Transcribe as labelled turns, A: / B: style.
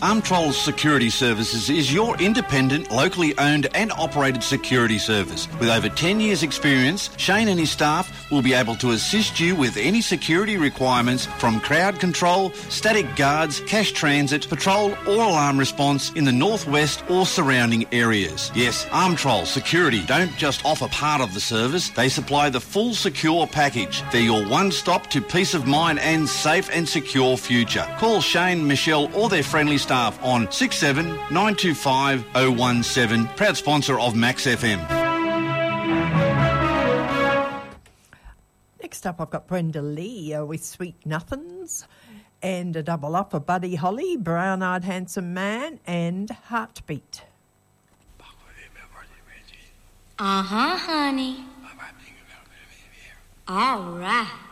A: Armtrol Security Services is your independent, locally owned and operated security service. With over 10 years' experience, Shane and his staff will be able to assist you with any security requirements from crowd control, static guards, cash transit, patrol or alarm response in the northwest or surrounding areas. Yes, Armtrol Security don't just offer part of the service, they supply the full secure package. They're your one-stop to peace of mind and safe and secure future. Call Shane, Michelle or their friendly staff on 67 925 017, proud sponsor of Max FM.
B: Next up, I've got Brenda Lee with Sweet Nothings, and a double up for Buddy Holly, Brown-Eyed Handsome Man, and Heartbeat.
C: Uh-huh, honey. All right.